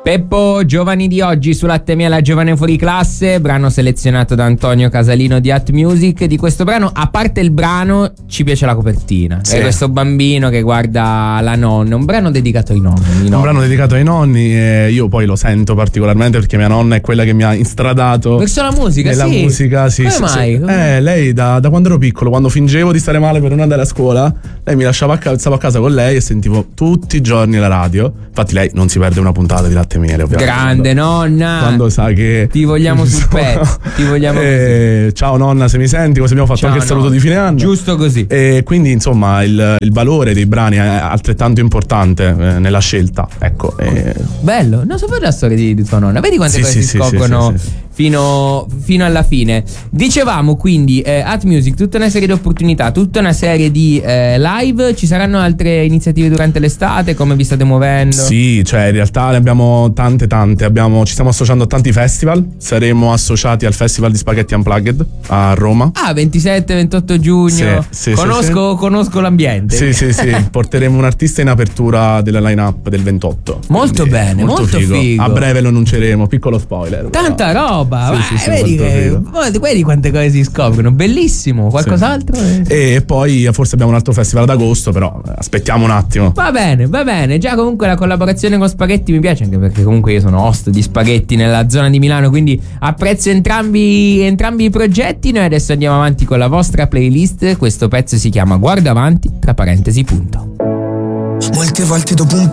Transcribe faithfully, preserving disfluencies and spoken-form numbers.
Peppo, giovani di oggi su Latte Miele, giovane fuori classe, brano selezionato da Antonio Casalino di At Music. Di questo brano, a parte il brano, ci piace la copertina. Sì. È questo bambino che guarda la nonna, un brano dedicato ai nonni. Un nonni. brano dedicato ai nonni, e io poi lo sento particolarmente perché mia nonna è quella che mi ha instradato verso la musica. Nella sì. musica, sì. Come sì, mai? Sì. Eh, lei da, da quando ero piccolo, quando fingevo di stare male per non andare a scuola, lei mi lasciava a casa, stavo a casa con lei e sentivo tutti i giorni la radio. Infatti lei non si perde una puntata di Latte Miele, ovviamente. Grande nonna, quando sa che ti vogliamo sul pezzo, ti vogliamo eh, così. Ciao nonna, se mi senti, così abbiamo fatto ciao, anche il saluto no. di fine anno, giusto così. E quindi insomma il, il valore dei brani è altrettanto importante eh, nella scelta, ecco. E... bello, non sapevo la storia di, di tua nonna, vedi quante sì, cose sì, si sì, scoprono sì, sì, sì. Fino, fino alla fine. Dicevamo quindi eh, At Music, tutta una serie di opportunità, tutta una serie di eh, live. Ci saranno altre iniziative durante l'estate? Come vi state muovendo? Sì, cioè in realtà ne abbiamo tante tante abbiamo, ci stiamo associando a tanti festival. Saremo associati al Festival di Spaghetti Unplugged a Roma. Ah, ventisette ventotto giugno. Sì, sì, conosco, sì, conosco l'ambiente. Sì, sì, sì. Porteremo un artista in apertura della line-up del ventotto. Molto quindi, bene, molto, molto figo. figo. A breve lo annunceremo, piccolo spoiler. Tanta però. roba. Sì, sì, sì, vedi, che, vedi quante cose si scoprono. Bellissimo. Qualcos'altro? Sì. E poi forse abbiamo un altro festival ad agosto, però aspettiamo un attimo. Va bene, va bene. Già comunque la collaborazione con Spaghetti mi piace, anche perché comunque io sono host di Spaghetti nella zona di Milano, quindi apprezzo entrambi, entrambi i progetti. Noi adesso andiamo avanti con la vostra playlist. Questo pezzo si chiama Guarda avanti, tra parentesi, punto. Molte volte dopo un